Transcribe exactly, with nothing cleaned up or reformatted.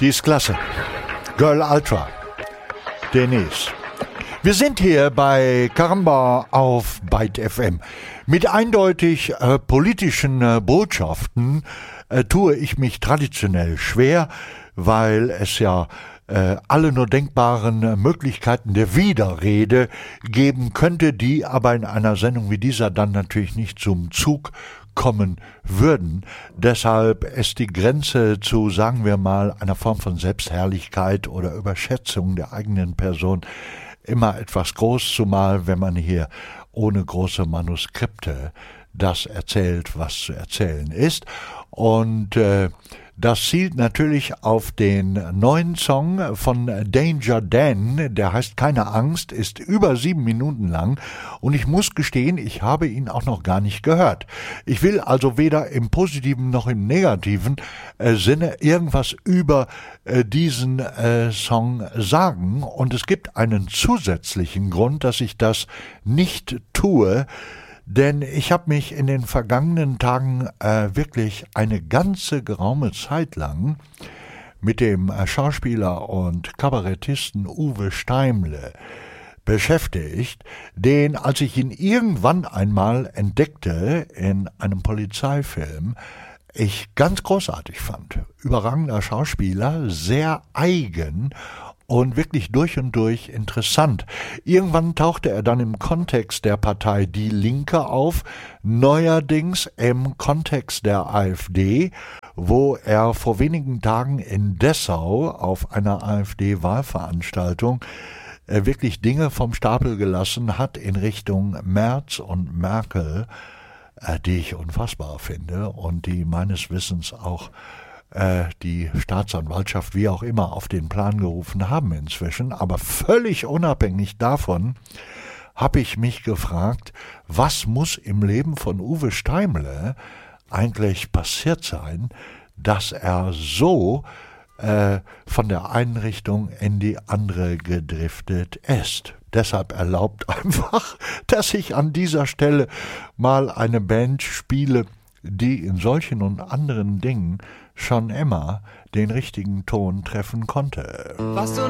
Die ist klasse. Girl Ultra. Denise. Wir sind hier bei Caramba auf Byte F M. Mit eindeutig äh, politischen äh, Botschaften äh, tue ich mich traditionell schwer, weil es ja äh, alle nur denkbaren äh, Möglichkeiten der Widerrede geben könnte, die aber in einer Sendung wie dieser dann natürlich nicht zum Zug kommen würden. Deshalb ist die Grenze zu, sagen wir mal, einer Form von Selbstherrlichkeit oder Überschätzung der eigenen Person immer etwas groß, zumal wenn man hier ohne große Manuskripte das erzählt, was zu erzählen ist. Und äh, das zielt natürlich auf den neuen Song von Danger Dan, der heißt Keine Angst, ist über sieben Minuten lang und ich muss gestehen, ich habe ihn auch noch gar nicht gehört. Ich will also weder im positiven noch im negativen äh, Sinne irgendwas über äh, diesen äh, Song sagen und es gibt einen zusätzlichen Grund, dass ich das nicht tue. Denn ich habe mich in den vergangenen Tagen äh, wirklich eine ganze geraume Zeit lang mit dem äh, Schauspieler und Kabarettisten Uwe Steimle beschäftigt, den, als ich ihn irgendwann einmal entdeckte in einem Polizeifilm, ich ganz großartig fand. Überragender Schauspieler, sehr eigen und wirklich durch und durch interessant. Irgendwann tauchte er dann im Kontext der Partei Die Linke auf, neuerdings im Kontext der AfD, wo er vor wenigen Tagen in Dessau auf einer AfD-Wahlveranstaltung äh, wirklich Dinge vom Stapel gelassen hat in Richtung Merz und Merkel, äh, die ich unfassbar finde und die meines Wissens auch die Staatsanwaltschaft, wie auch immer, auf den Plan gerufen haben inzwischen. Aber völlig unabhängig davon habe ich mich gefragt, was muss im Leben von Uwe Steimle eigentlich passiert sein, dass er so äh, von der einen Richtung in die andere gedriftet ist. Deshalb erlaubt einfach, dass ich an dieser Stelle mal eine Band spiele, die in solchen und anderen Dingen schon immer den richtigen Ton treffen konnte. Was du